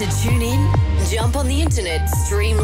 to tune in? Jump on the internet, stream